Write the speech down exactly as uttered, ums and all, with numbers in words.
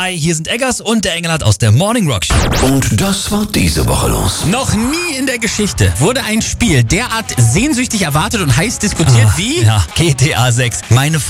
Hi, hier sind Eggers und der Engelhardt aus der Morning Rock Show. Und das war diese Woche los. Noch nie in der Geschichte wurde ein Spiel derart sehnsüchtig erwartet und heiß diskutiert Ah, wie... Ja, G T A sechs. Meine